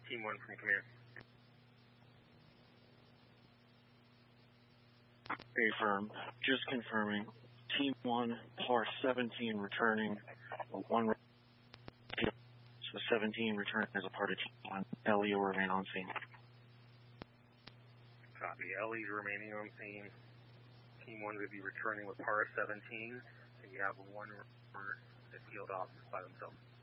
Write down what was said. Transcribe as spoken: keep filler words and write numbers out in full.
Team one from command. Affirm. Just confirming. Team one, par seventeen returning. One. So seventeen returning as a part of Team one. Ellie will remain on scene. Copy. Ellie's remaining on scene. Team one will be returning with par seventeen, and you have one for the field office by themselves.